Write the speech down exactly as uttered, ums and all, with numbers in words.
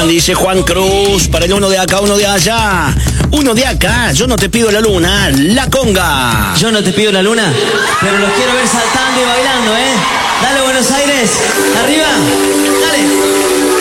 Juan, dice Juan Cruz. Para el uno de acá, uno de allá. Uno de acá, yo no te pido la luna, la conga. Yo no te pido la luna, pero los quiero ver saltando y bailando, ¿eh? Dale, Buenos Aires, arriba.